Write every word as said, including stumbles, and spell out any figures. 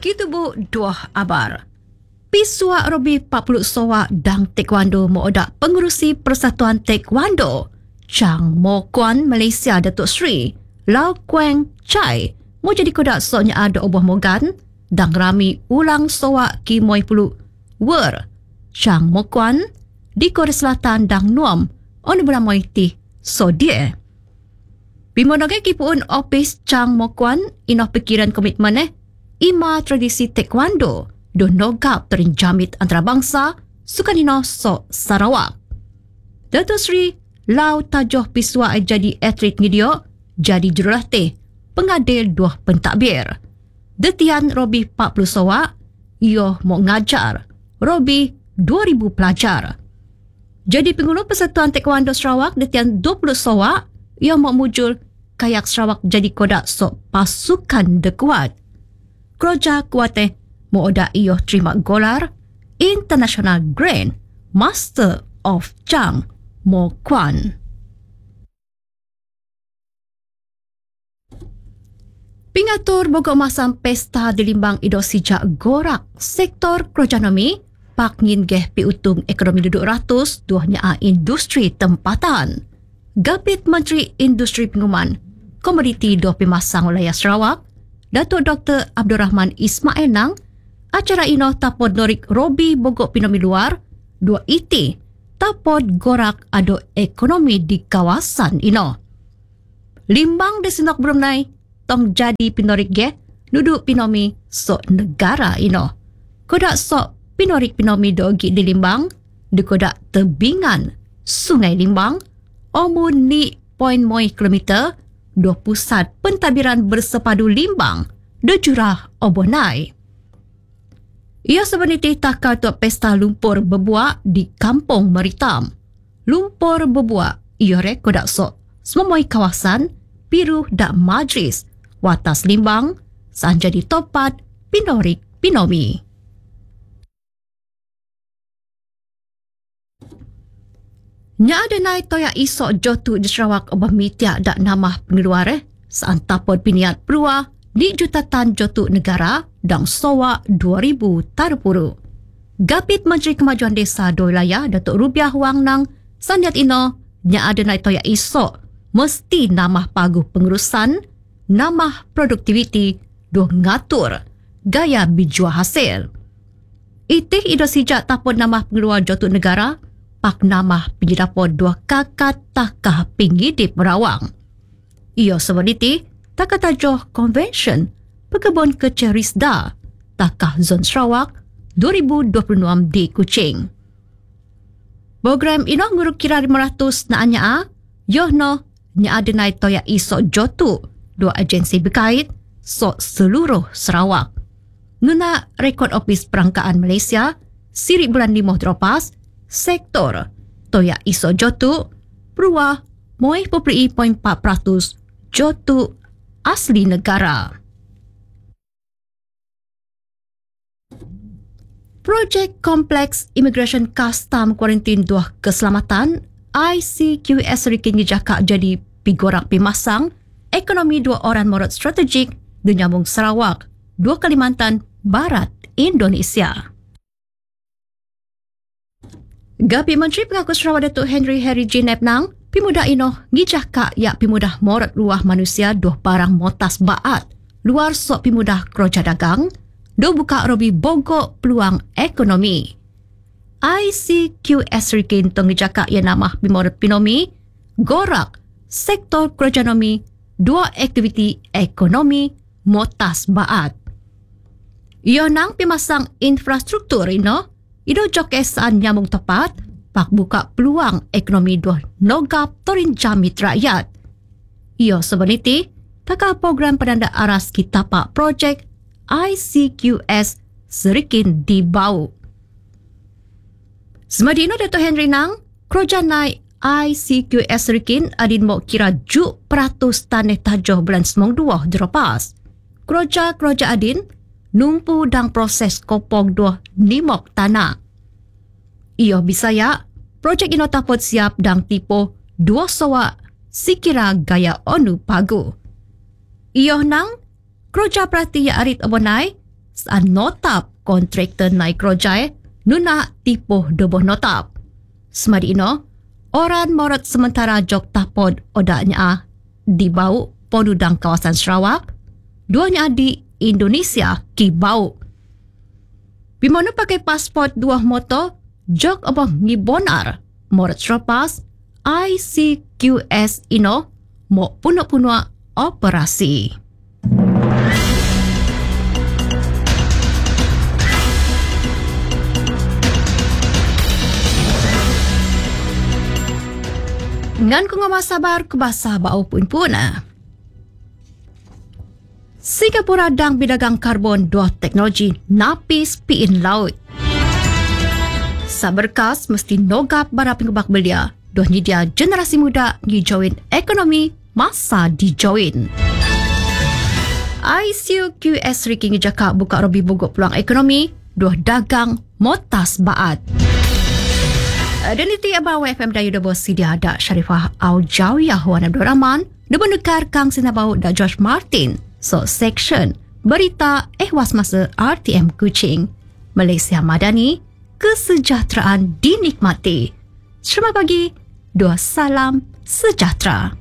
Kitubu dua abar. Pisua Robi empat puluh sowa dang taekwondo moodak pengurusi Persatuan Taekwondo Chang Mo Kuan Malaysia Datuk Seri Lau Kuang Chai mau jadi kodak soknya ada obah mogan dang rami ulang sowa kimoi pulu wer Chang Mo Kuan di Korea Selatan dang nuam on bulan moiti so dia Bimonoge kipuun office Chang Mo Kuan inoh pikiran komitmen eh ima tradisi taekwondo do nogap terinjamit antarabangsa sukanino so Sarawak. Datuk Seri Lau tajoh pisua jadi atlet ngidio jadi jurulatih pengadil dua pentadbir. Detian Robi empat puluh sowa iyo mau ngajar Robi dua ribu pelajar. Jadi pengurus Persatuan Taekwondo Sarawak detian dua puluh sowa ia mau mujul kayak Sarawak jadi kodak sok pasukan dekuat. Keroja kuateh mau oda iyo terima gelar International Grand Master of Chang Mo Kuan. Pingatur bogok masam pesta di Limbang Ido sejak gorak sektor kerajanomi pak ngin geh piutung ekonomi duduk ratus duahnya a industri tempatan. Gabit Menteri Industri Pengumuman Komoditi do Pemasang Wilayah Sarawak Datuk Doktor Abdul Rahman Ismail Nang acara ino tapod norik Robi bogok pinomi luar dua iti tapod gorak ado ekonomi di kawasan ino. Limbang desinok berumnai tong jadi pinorik ge duduk pinomi sok negara ino. Kodak sok pinorik pinomi dogi di Limbang di kodak tebingan Sungai Limbang omun ni poin moi kilometer do pusat pentadbiran bersepadu Limbang do jurah Obonai. Ia sebenarnya takal tuak pesta lumpur berbuak di Kampung Meritam. Lumpur berbuak ia rek kodak sok semua kawasan Piru dak Majlis Watas Limbang sanjadi topat pinorik pinomi. Nya ada naik toya isok jotu di Sarawak obah mitiak dak namah pengeluar eh seantapod piniat perua di jutatan jotu negara dang sowa dua ribu tarpuru. Gapit Menteri Kemajuan Desa Doilaya Datuk Rubiah Wang Nang sandiat ino nya ada naik toya isok mesti namah paguh pengurusan namah produktiviti do ngatur gaya bijua hasil. Itih ido sijak tapod namah pengeluar jotu negara pak namah penjedapod dua kakak takah pinggidip merawang. Ia sebenarnya takah tajoh Convention Pekebun Kecil Risda takah Zon Sarawak dua ribu dua puluh enam di Kuching. Program ino nguruk kira lima ratus na anya a, yohno nya adenai toya isok jotu dua agensi berkait sok seluruh Sarawak. Nuna rekod ofis perangkaan Malaysia, sirik bulan lima dropas, sektor toya iso jotu perua moi popri poin empat peratus jotu asli negara. Projek Kompleks Immigration Custom Quarantine Dua Keselamatan I C Q S Rikin Jakak jadi pigorak pimasang ekonomi dua orang morot strategik di Nyambung Sarawak, dua Kalimantan Barat, Indonesia. Gapi Menteri Pengaku Sarawak Datuk Henry Harry Jinep Nang, pimuda ino ngijaka ya pimudah morot luah manusia doh barang motas baat, luar sok pimudah keroja dagang, do buka robi bogok peluang ekonomi. I C Q S Rikin tong ngijaka ya namah pimorot pinomi, gorak, sektor kerajanomi, dua aktiviti ekonomi motas baat. Ia nang pimasang infrastruktur ino, ido jokesaan nyambung tepat, pak buka peluang ekonomi dua nogap torin jamit rakyat. Ia sebenarnya takah program penanda aras kita pak projek I C Q S Serikin di Bau. Semadino Dato' Henry Nang, keroja naik I C Q S Serikin adin mau kira juk peratus tanah tajoh bulan semong dua dropas. Keroja-keroja adin numpu dang proses kopong dua nimok tanah. Iyo bisa ya, projek ino tapot siap dang tipo dua sowa sikira gaya onu pagu. Iyo nang, keroja perhati ya arit abonai saan notap kontraktor nitrogen nuna tipuh doboh notap. Semadi ino, orang morat sementara jok tapod odaknya dibau ponudang kawasan Sarawak, duanya di Indonesia ki bau. Bimana pakai pasport dua motor, jok abang ngibonar morat serapas I C Q S ino mo puno-puno operasi. Ngan ko nga masabar kubasa bau pun puna. Singapura dang bidagang karbon dua teknologi napis piin laut. Sa berkas mesti nogap bara pengubak belia doh nyedia generasi muda ngijoin ekonomi masa dijoin. I C Q S Riki ngejaka buka robi bogok peluang ekonomi doh dagang motas baat. Dan itu abang W F M Dayu Dabo Sidia da Sharifah Aujawiyah Wan Abdul Rahman Dabo Nekar Kang Sinabau da George Martin. So section berita ehwas masa R T M Kuching. Malaysia Madani, kesejahteraan dinikmati. Selamat pagi, dua salam sejahtera.